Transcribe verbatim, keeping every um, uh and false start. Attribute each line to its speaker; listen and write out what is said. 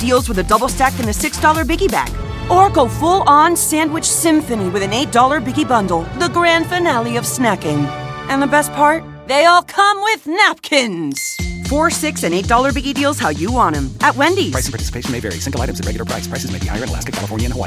Speaker 1: deals with a double stack and a six dollar Biggie Bag. Or go full-on sandwich symphony with an eight dollar Biggie Bundle, the grand finale of snacking. And the best part? They all come with napkins. Four, six, and eight dollar Biggie deals how you want them. At Wendy's.
Speaker 2: Price and participation may vary. Single items at regular price. Prices may be higher in Alaska, California, and Hawaii.